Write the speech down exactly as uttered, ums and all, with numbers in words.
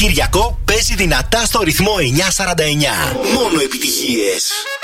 Κυριακό παίζει δυνατά στο ρυθμό εννιακόσια σαράντα εννιά. Μόνο επιτυχίες.